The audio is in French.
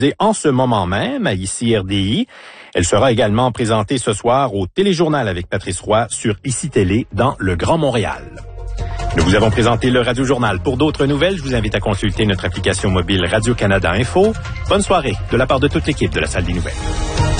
en ce moment même à ICI RDI. Elle sera également présentée ce soir au Téléjournal avec Patrice Roy sur ICI Télé dans le Grand Montréal. Nous vous avons présenté le Radio-Journal. Pour d'autres nouvelles, je vous invite à consulter notre application mobile Radio-Canada Info. Bonne soirée de la part de toute l'équipe de la Salle des Nouvelles.